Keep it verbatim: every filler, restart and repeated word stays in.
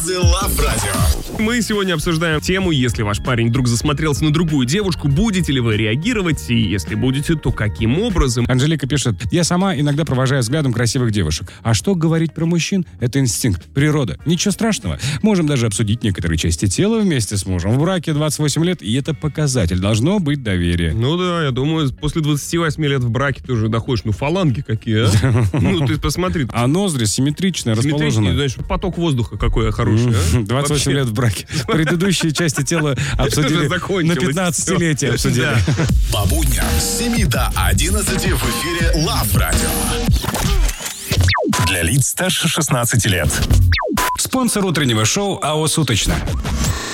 Звезды Лав Радио. Мы сегодня обсуждаем тему, если ваш парень вдруг засмотрелся на другую девушку, будете ли вы реагировать, и если будете, то каким образом? Анжелика пишет: я сама иногда провожаю взглядом красивых девушек. А что говорить про мужчин? Это инстинкт, природа. Ничего страшного. Можем даже обсудить некоторые части тела вместе с мужем. В браке двадцать восемь лет, и это показатель. Должно быть доверие. Ну да, я думаю, после двадцати восьми лет в браке ты уже доходишь, ну фаланги какие, а? Ну ты посмотри. А ноздри симметрично расположены. Знаешь, поток воздуха какой хороший, а? двадцать восемь лет в браке. Предыдущие части тела обсудили на пятнадцатилетие обсудили. По будням с семи до одиннадцати в эфире Лав Радио. Для лиц старше шестнадцати лет. Спонсор утреннего шоу АО «Суточно».